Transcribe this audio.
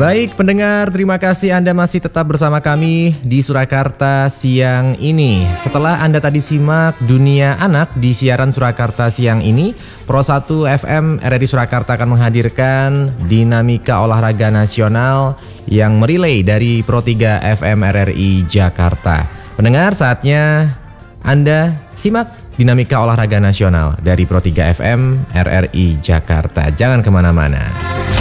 Baik pendengar, terima kasih Anda masih tetap bersama kami di Surakarta siang ini. Setelah Anda tadi simak Dunia Anak di siaran Surakarta siang ini, Pro 1 FM RRI Surakarta akan menghadirkan Dinamika Olahraga Nasional yang merilai dari Pro 3 FM RRI Jakarta. Pendengar, saatnya Anda simak Dinamika Olahraga Nasional dari Pro 3 FM RRI Jakarta. Jangan kemana-mana.